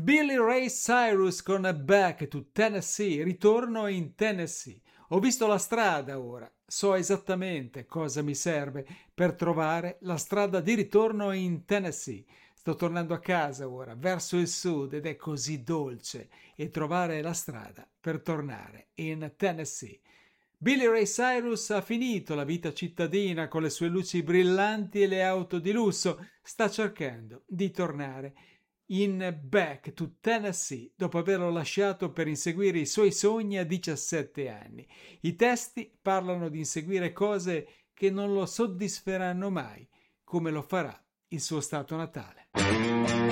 Billy Ray Cyrus con Back to Tennessee, ritorno in Tennessee. Ho visto la strada ora, so esattamente cosa mi serve per trovare la strada di ritorno in Tennessee. Sto tornando a casa ora, verso il sud, ed è così dolce e trovare la strada per tornare in Tennessee. Billy Ray Cyrus ha finito la vita cittadina con le sue luci brillanti e le auto di lusso. Sta cercando di tornare in Back to Tennessee dopo averlo lasciato per inseguire i suoi sogni a 17 anni. I testi parlano di inseguire cose che non lo soddisferanno mai, come lo farà il suo stato natale.